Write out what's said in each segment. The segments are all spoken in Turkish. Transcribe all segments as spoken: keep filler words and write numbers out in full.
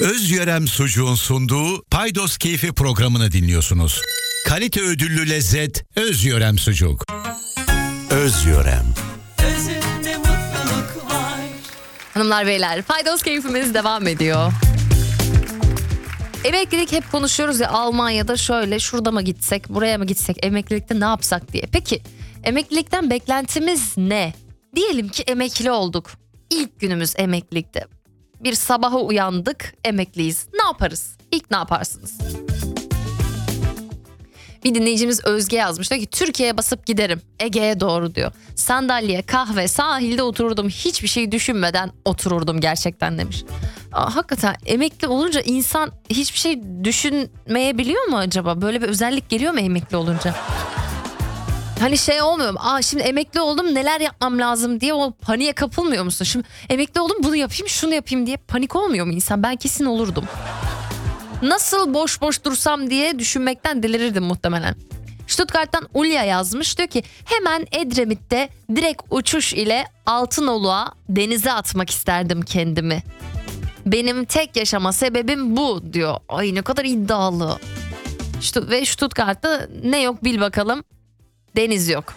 Özyörem Sucuğun sunduğu Paydos Keyfi programını dinliyorsunuz. Kalite ödüllü lezzet Özyörem Sucuk. Özyörem. Özünde mutluluk var. Hanımlar beyler, Paydos Keyfimiz devam ediyor. Emeklilik hep konuşuyoruz ya, Almanya'da şöyle, şurada mı gitsek, buraya mı gitsek, emeklilikte ne yapsak diye. Peki emeklilikten beklentimiz ne? Diyelim ki emekli olduk. İlk günümüz emeklilikte. Bir sabaha uyandık, emekliyiz. Ne yaparız? İlk ne yaparsınız? Bir dinleyicimiz Özge yazmış. Diyor ki Türkiye'ye basıp giderim. Ege'ye doğru diyor. Sandalye, kahve, sahilde otururdum. Hiçbir şey düşünmeden otururdum gerçekten demiş. Aa, hakikaten emekli olunca insan hiçbir şey düşünmeyebiliyor mu acaba? Böyle bir özellik geliyor mu emekli olunca? Hani şey olmuyor mu? Aa, şimdi emekli oldum, neler yapmam lazım diye o paniğe kapılmıyor musun? Şimdi emekli oldum, bunu yapayım, şunu yapayım diye panik olmuyor mu insan? Ben kesin olurdum. Nasıl boş boş dursam diye düşünmekten delirirdim muhtemelen. Stuttgart'tan Ulya yazmış, diyor ki hemen Edremit'te direkt uçuş ile Altınoluk'a denize atmak isterdim kendimi. Benim tek yaşama sebebim bu diyor. Ay ne kadar iddialı. Stu- ve Stuttgart'ta ne yok bil bakalım? Deniz yok.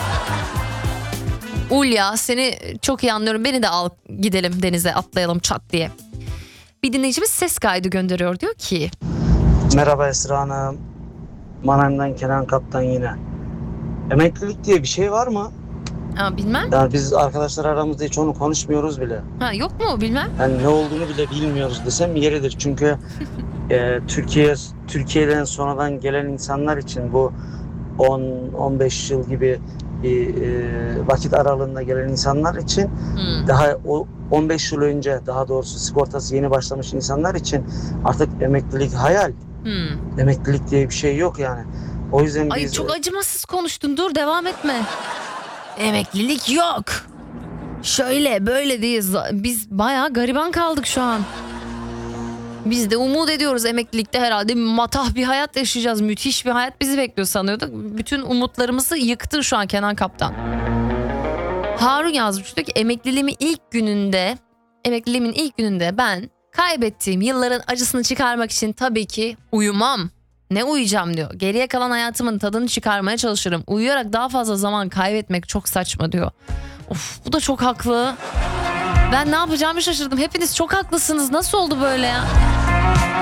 Ulya, seni çok iyi anlıyorum. Beni de al, gidelim denize, atlayalım çat diye. Bir dinleyicimiz ses kaydı gönderiyor, diyor ki Merhaba Esra Hanım. Mannheim'den Kenan Kaptan yine. Emeklilik diye bir şey var mı? Aa, bilmem. Yani biz arkadaşlar aramızda hiç onu konuşmuyoruz bile. Ha, yok mu bilmem. Yani ne olduğunu bile bilmiyoruz desem yeridir. Çünkü e, Türkiye Türkiye'den sonradan gelen insanlar için bu on on beş yıl gibi bir e, vakit aralığında gelen insanlar için Hmm. daha o on beş yıl önce, daha doğrusu sigortası yeni başlamış insanlar için artık emeklilik hayal. Hmm. Emeklilik diye bir şey yok yani. O yüzden Ay biz... çok acımasız konuştun, dur devam etme. Emeklilik yok. Şöyle böyle diye biz bayağı gariban kaldık şu an. Biz de umut ediyoruz emeklilikte herhalde matah bir hayat yaşayacağız. Müthiş bir hayat bizi bekliyor sanıyorduk. Bütün umutlarımızı yıktı şu an Kenan Kaptan. Harun yazmış, diyor ki emekliliğimin ilk gününde, emekliliğimin ilk gününde ben kaybettiğim yılların acısını çıkarmak için tabii ki uyumam. Ne uyuyacağım diyor. Geriye kalan hayatımın tadını çıkarmaya çalışırım. Uyuyarak daha fazla zaman kaybetmek çok saçma diyor. Of, bu da çok haklı. Ben ne yapacağımı şaşırdım. Hepiniz çok haklısınız. Nasıl oldu böyle ya?